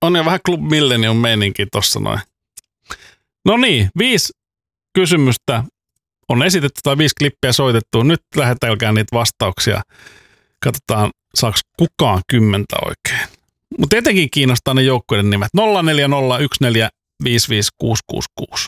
On jo vähän Club Millennium meininki tossa noin. No niin, 5 kysymystä on esitetty tai 5 klippiä soitettu. Nyt lähetelkää niitä vastauksia. Katsotaan, saako kukaan 10 oikein. Mutta etenkin kiinnostaa ne joukkueiden nimet. 0401455666.